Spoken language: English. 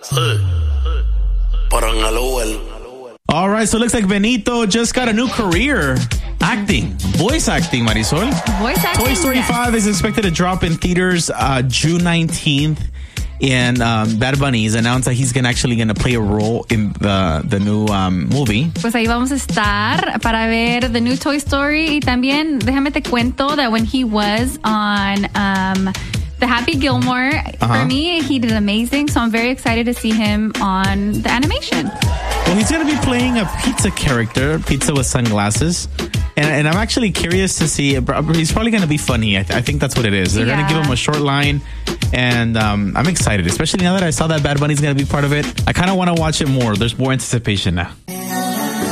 All right, so it looks like Benito just got a new career. Acting, voice acting, Marisol. Voice acting. Toy Story 5 is expected to drop in theaters June 19th. And Bad Bunny has announced that he's actually going to play a role in the new movie. Pues ahí vamos a estar para ver the new Toy Story. Y también, déjame te cuento that when he was on the Happy Gilmore, for me, he did amazing. So I'm very excited to see him on the animation. Well, he's going to be playing a pizza character, pizza with sunglasses. And I'm actually curious to see. He's probably going to be funny. I think that's what it is. They're going to give him a short line. And I'm excited, especially now that I saw that Bad Bunny's going to be part of it. I kind of want to watch it more. There's more anticipation now.